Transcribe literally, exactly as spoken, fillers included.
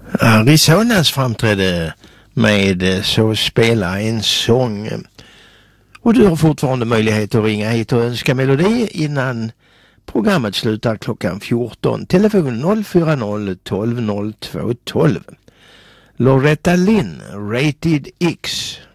Arizonas framträdde med Så spela en sång. Och du har fortfarande möjlighet att ringa hit och önska melodi innan programmet slutar klockan fjorton. Telefon noll fyra noll tolv noll två tolv. Loretta Lynn, Rated X.